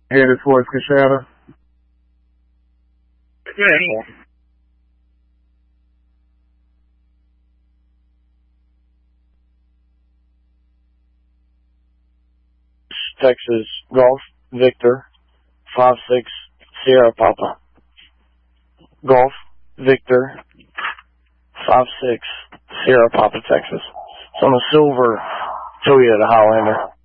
Headed towards Coshada. Yeah. Texas Golf Victor 5-6 Sierra Papa. Golf Victor 5-6 Sierra Papa, Texas. It's on a silver Toyota Highlander.